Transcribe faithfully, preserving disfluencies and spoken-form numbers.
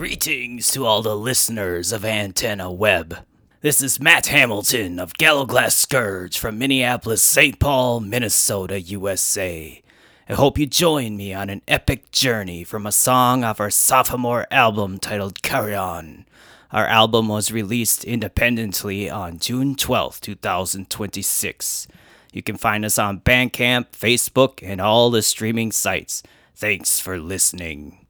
Greetings to all the listeners of Antenna Web. This is Matt Hamilton of Gallowglass Scourge from Minneapolis, Saint Paul, Minnesota, U S A. I hope you join me on an epic journey from a song off our sophomore album titled Carry On. Our album was released independently on June twelfth, twenty twenty-six. You can find us on Bandcamp, Facebook, and all the streaming sites. Thanks for listening.